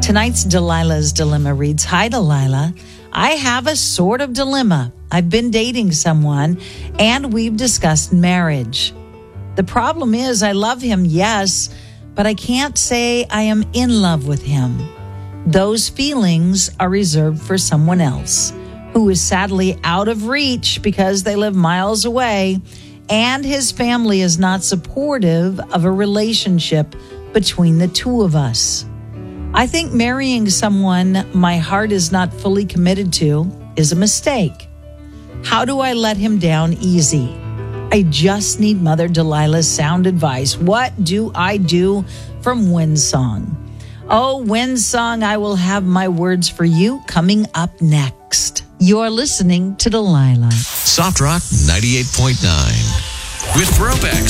Tonight's Delilah's Dilemma reads, Hi, Delilah. I have a sort of dilemma. I've been dating someone, and we've discussed marriage. The problem is I love him, yes, but I can't say I am in love with him. Those feelings are reserved for someone else, who is sadly out of reach because they live miles away, and his family is not supportive of a relationship between the two of us. I think marrying someone my heart is not fully committed to is a mistake. How do I let him down easy? I just need Mother Delilah's sound advice. What do I do? From Windsong. Oh, Windsong, I will have my words for you coming up next. You're listening to Delilah. Soft Rock 98.9 with Throwbacks.